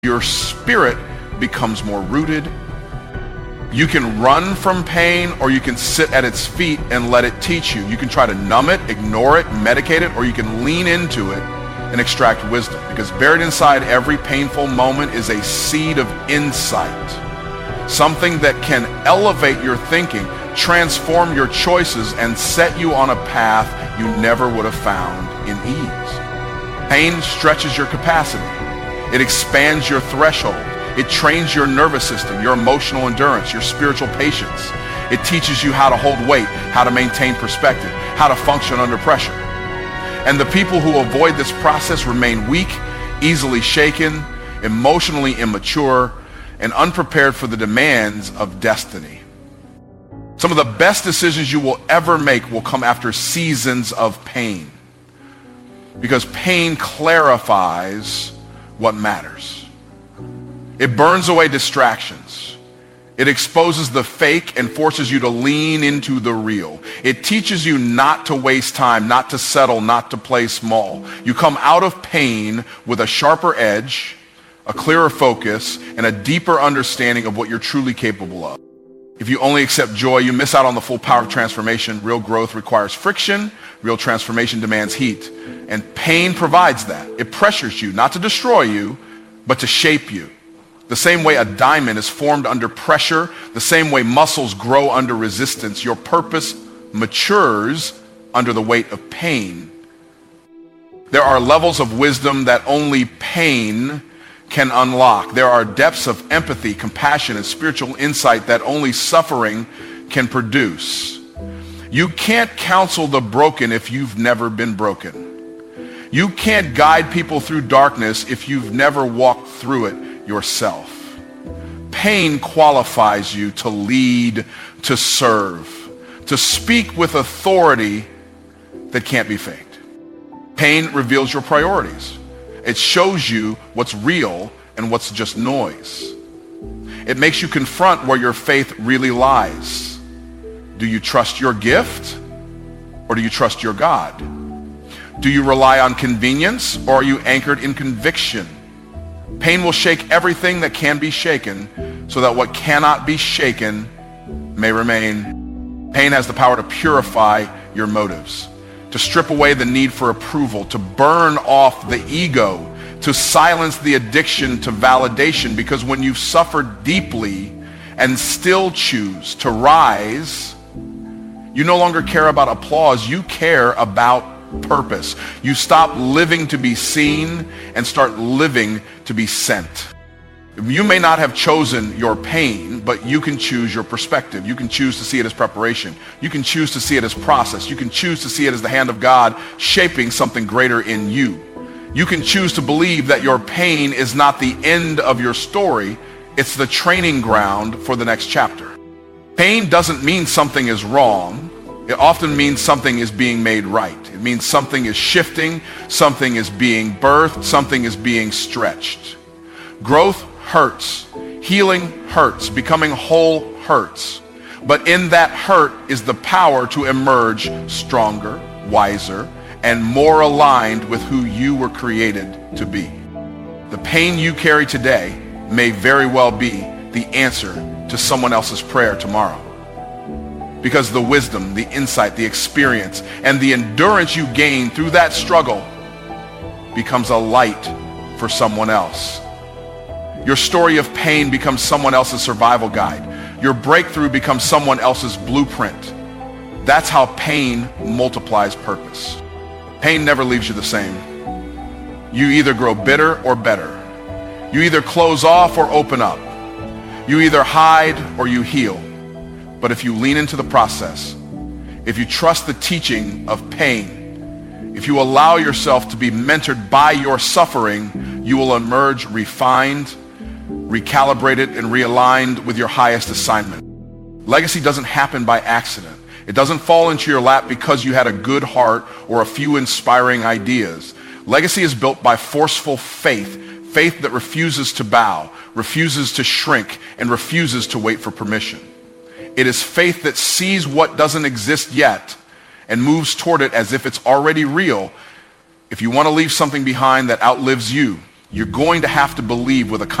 Your spirit becomes more rooted. You can run from pain, or you can sit at its feet and let it teach you. You can try to numb it, ignore it, medicate it, or you can lean into it and extract wisdom. Because buried inside every painful moment is a seed of insight. Something that can elevate your thinking, transform your choices, and set you on a path you never would have found in ease. Pain stretches your capacity. It expands your threshold. It trains your nervous system, your emotional endurance, your spiritual patience. It teaches you how to hold weight, how to maintain perspective, how to function under pressure. And the people who avoid this process remain weak, easily shaken, emotionally immature, and unprepared for the demands of destiny. Some of the best decisions you will ever make will come after seasons of pain, because pain clarifies what matters. It burns away distractions. It exposes the fake and forces you to lean into the real. It teaches you not to waste time, not to settle, not to play small. You come out of pain with a sharper edge, a clearer focus, and a deeper understanding of what you're truly capable of. If you only accept joy, you miss out on the full power of transformation. Real growth requires friction. Real transformation demands heat. And pain provides that. It pressures you, not to destroy you, but to shape you. The same way a diamond is formed under pressure, the same way muscles grow under resistance, your purpose matures under the weight of pain. There are levels of wisdom that only pain can unlock. There are depths of empathy, compassion, and spiritual insight that only suffering can produce. You can't counsel the broken if you've never been broken. You can't guide people through darkness if you've never walked through it yourself. Pain qualifies you to lead, to serve, to speak with authority that can't be faked. Pain reveals your priorities. It shows you what's real and what's just noise. It makes you confront where your faith really lies. Do you trust your gift, or do you trust your God? Do you rely on convenience, or are you anchored in conviction? Pain will shake everything that can be shaken, so that what cannot be shaken may remain. Pain has the power to purify your motives, to strip away the need for approval, to burn off the ego, to silence the addiction to validation. Because when you've suffered deeply and still choose to rise, you no longer care about applause. You care about purpose. You stop living to be seen and start living to be sent. You may not have chosen your pain, but you can choose your perspective. You can choose to see it as preparation. You can choose to see it as process. You can choose to see it as the hand of God shaping something greater in you. You can choose to believe that your pain is not the end of your story. It's the training ground for the next chapter. Pain doesn't mean something is wrong. It often means something is being made right. It means something is shifting, something is being birthed, something is being stretched. Growth hurts. Healing hurts. Becoming whole hurts. But in that hurt is the power to emerge stronger, wiser, and more aligned with who you were created to be. The pain you carry today may very well be the answer to someone else's prayer tomorrow. Because the wisdom, the insight, the experience, and the endurance you gain through that struggle becomes a light for someone else. Your story of pain becomes someone else's survival guide. Your breakthrough becomes someone else's blueprint. That's how pain multiplies purpose. Pain never leaves you the same. You either grow bitter or better. You either close off or open up. You either hide or you heal. But if you lean into the process, if you trust the teaching of pain, if you allow yourself to be mentored by your suffering, you will emerge refined, recalibrated, and realigned with your highest assignment. Legacy doesn't happen by accident. It doesn't fall into your lap because you had a good heart or a few inspiring ideas. Legacy is built by forceful faith, faith that refuses to bow, refuses to shrink, and refuses to wait for permission. It is faith that sees what doesn't exist yet and moves toward it as if it's already real. If you want to leave something behind that outlives you, you're going to have to believe with a